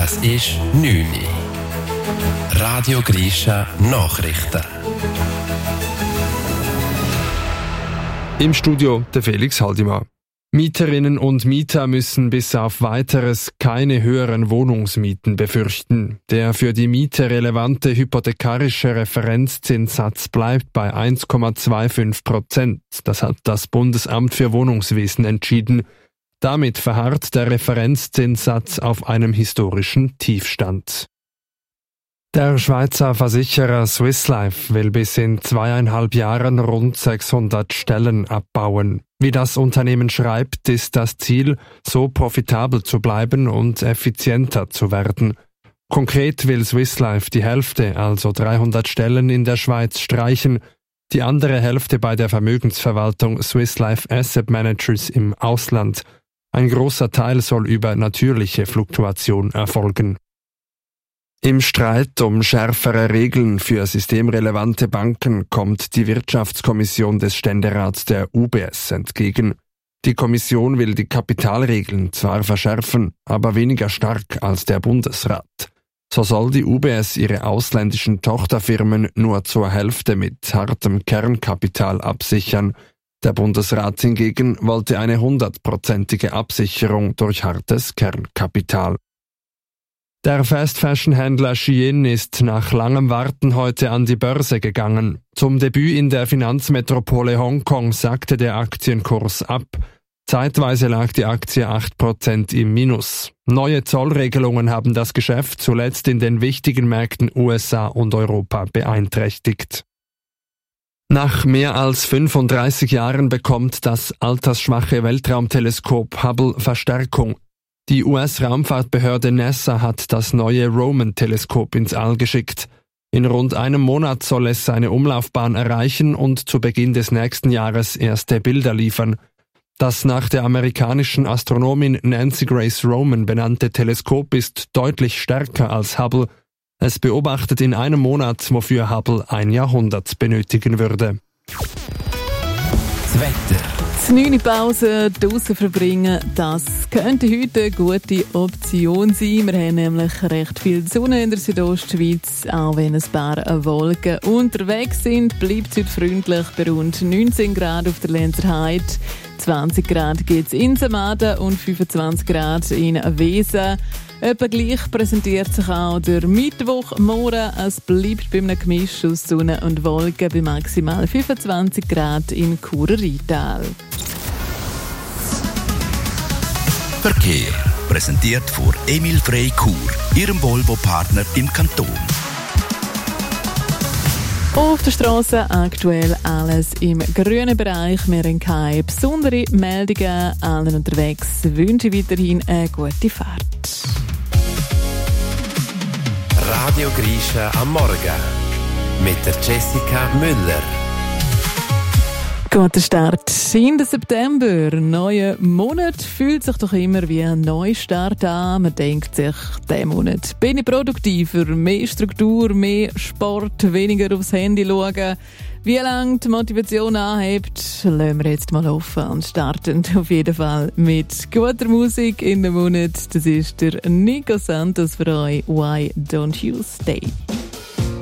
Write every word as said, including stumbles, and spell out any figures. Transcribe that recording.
Es ist neun Uhr. Radio Grisha Nachrichten. Im Studio der Felix Haldimann. Mieterinnen und Mieter müssen bis auf Weiteres keine höheren Wohnungsmieten befürchten. Der für die Miete relevante hypothekarische Referenzzinssatz bleibt bei eins Komma fünfundzwanzig Prozent. Das hat das Bundesamt für Wohnungswesen entschieden. Damit verharrt der Referenzzinssatz auf einem historischen Tiefstand. Der Schweizer Versicherer Swiss Life will bis in zweieinhalb Jahren rund sechshundert Stellen abbauen. Wie das Unternehmen schreibt, ist das Ziel, so profitabel zu bleiben und effizienter zu werden. Konkret will Swiss Life die Hälfte, also dreihundert Stellen in der Schweiz, streichen, die andere Hälfte bei der Vermögensverwaltung Swiss Life Asset Managers im Ausland. Ein großer Teil soll über natürliche Fluktuation erfolgen. Im Streit um schärfere Regeln für systemrelevante Banken kommt die Wirtschaftskommission des Ständerats der U B S entgegen. Die Kommission will die Kapitalregeln zwar verschärfen, aber weniger stark als der Bundesrat. So soll die U B S ihre ausländischen Tochterfirmen nur zur Hälfte mit hartem Kernkapital absichern. Der Bundesrat hingegen wollte eine hundertprozentige Absicherung durch hartes Kernkapital. Der Fast-Fashion-Händler Shein ist nach langem Warten heute an die Börse gegangen. Zum Debüt in der Finanzmetropole Hongkong sackte der Aktienkurs ab. Zeitweise lag die Aktie acht Prozent im Minus. Neue Zollregelungen haben das Geschäft zuletzt in den wichtigen Märkten U S A und Europa beeinträchtigt. Nach mehr als fünfunddreißig Jahren bekommt das altersschwache Weltraumteleskop Hubble Verstärkung. Die U S-Raumfahrtbehörde NASA hat das neue Roman-Teleskop ins All geschickt. In rund einem Monat soll es seine Umlaufbahn erreichen und zu Beginn des nächsten Jahres erste Bilder liefern. Das nach der amerikanischen Astronomin Nancy Grace Roman benannte Teleskop ist deutlich stärker als Hubble. Es beobachtet in einem Monat, wofür Hubble ein Jahrhundert benötigen würde. Das Wetter. Die neune Pause draussen verbringen, das könnte heute eine gute Option sein. Wir haben nämlich recht viel Sonne in der Südostschweiz. Auch wenn ein paar Wolken unterwegs sind, bleibt es heute freundlich bei rund neunzehn Grad auf der Lenzer Heide. zwanzig Grad gibt es in Samaden und fünfundzwanzig Grad in Wesen. Etwa gleich präsentiert sich auch der Mittwochmorgen. Es bleibt bei einem Gemisch aus Sonne und Wolken bei maximal fünfundzwanzig Grad im Churer Rheintal. Verkehr präsentiert von Emil Frey Chur, Ihrem Volvo-Partner im Kanton. Auf der Straße aktuell alles im grünen Bereich. Wir haben keine besonderen Meldungen. Allen unterwegs wünsche ich weiterhin eine gute Fahrt. Radio Grisha am Morgen mit der Jessica Müller. Guter Start in den September. Neuer Monat fühlt sich doch immer wie ein Neustart an. Man denkt sich, diesen Monat bin ich produktiver, mehr Struktur, mehr Sport, weniger aufs Handy schauen. Wie lange die Motivation anhebt, lassen wir jetzt mal offen und starten auf jeden Fall mit guter Musik in den Monat. Das ist der Nico Santos für euch. Why Don't You Stay?